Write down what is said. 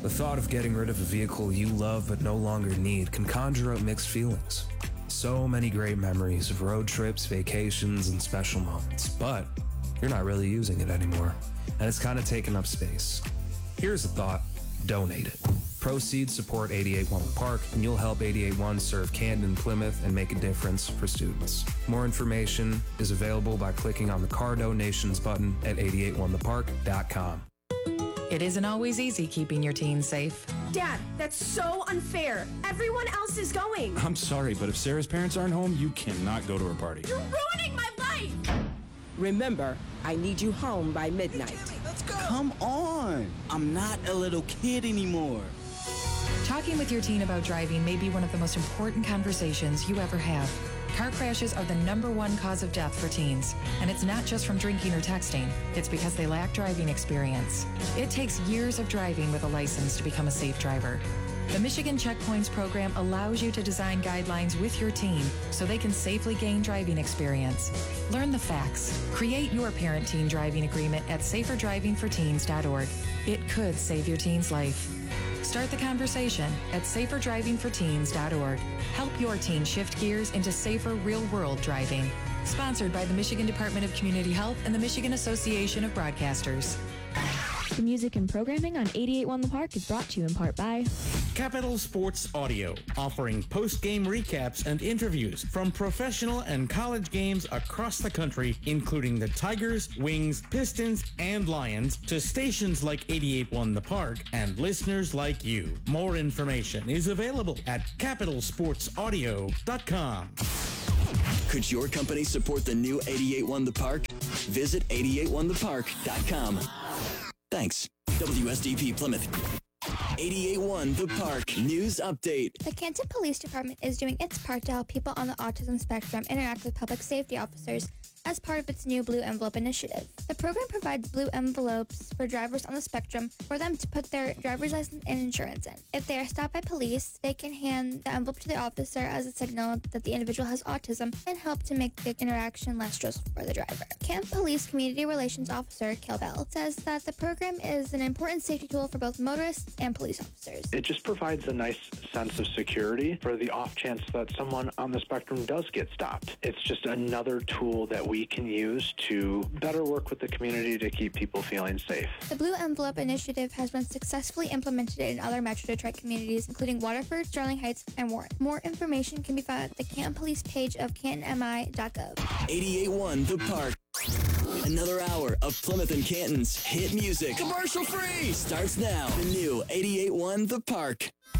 The thought of getting rid of a vehicle you love but no longer need can conjure up mixed feelings. So many great memories of road trips, vacations, and special moments, but you're not really using it anymore, and it's kind of taking up space. Here's a thought: donate it. Proceeds support 881 The Park, and you'll help 881 serve Camden, Plymouth, and make a difference for students. More information is available by clicking on the car donations button at 881thepark.com. It isn't always easy keeping your teens safe. Dad, that's so unfair. Everyone else is going. I'm sorry, but if Sarah's parents aren't home, you cannot go to her party. You're ruining my life! Remember, I need you home by midnight. Let's go! Come on! I'm not a little kid anymore. Talking with your teen about driving may be one of the most important conversations you ever have. Car crashes are the #1 cause of death for teens, and it's not just from drinking or texting. It's because they lack driving experience. It takes years of driving with a license to become a safe driver. The Michigan Checkpoints program allows you to design guidelines with your teen so they can safely gain driving experience. Learn the facts. Create your parent-teen driving agreement at saferdrivingforteens.org. It could save your teen's life. Start the conversation at saferdrivingforteens.org. Help your teen shift gears into safer real-world driving. Sponsored by the Michigan Department of Community Health and the Michigan Association of Broadcasters. The music and programming on 88.1 The Park is brought to you in part by Capital Sports Audio, offering post-game recaps and interviews from professional and college games across the country, including the Tigers, Wings, Pistons, and Lions, to stations like 88.1 The Park and listeners like you. More information is available at capitalsportsaudio.com. Could your company support the new 88.1 The Park? Visit 88.1thepark.com. Thanks. WSDP Plymouth. 88.1 The Park News Update. The Canton Police Department is doing its part to help people on the autism spectrum interact with public safety officers as part of its new Blue Envelope initiative. The program provides blue envelopes for drivers on the spectrum for them to put their driver's license and insurance in. If they are stopped by police, they can hand the envelope to the officer as a signal that the individual has autism and help to make the interaction less stressful for the driver. Camp Police Community Relations Officer Kel Bell says that the program is an important safety tool for both motorists and police officers. It just provides a nice sense of security for the off chance that someone on the spectrum does get stopped. It's just another tool that we can use to better work with the community to keep people feeling safe. The Blue Envelope initiative has been successfully implemented in other Metro Detroit communities, including Waterford, Sterling Heights, and Warren. More information can be found at the Canton Police page of cantonmi.gov. 88.1 The Park. Another hour of Plymouth and Canton's hit music. Commercial free! Starts now. The new 88.1 The Park.